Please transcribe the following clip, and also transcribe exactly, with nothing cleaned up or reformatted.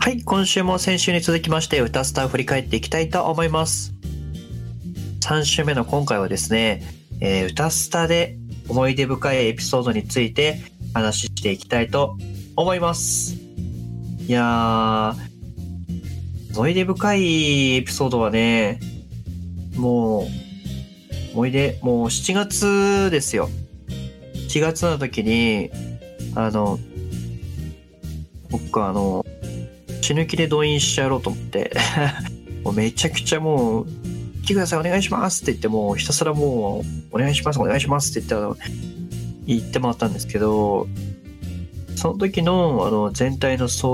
はい、今週も先週に続きまして歌スタを振り返っていきたいと思います。さん週目の今回はですね、えー、歌スタで思い出深いエピソードについて話していきたいと思います。いやー、思い出深いエピソードはね、もう思い出もうしちがつですよ。しちがつの時にあの僕あの死ぬ気で動員しちゃろうと思ってもうめちゃくちゃもう来てくださいお願いしますって言ってもうひたすらもうお願いしますお願いしますって言って言ってもらったんですけど、その時のあの全体の総